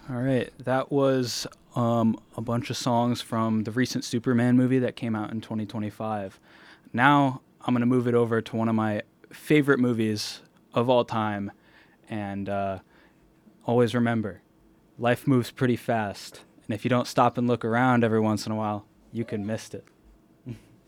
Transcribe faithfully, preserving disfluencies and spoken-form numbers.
All right, that was um, a bunch of songs from the recent Superman movie that came out in twenty twenty-five. Now I'm going to move it over to one of my favorite movies of all time. And uh, always remember, life moves pretty fast. And if you don't stop and look around every once in a while, you can miss it.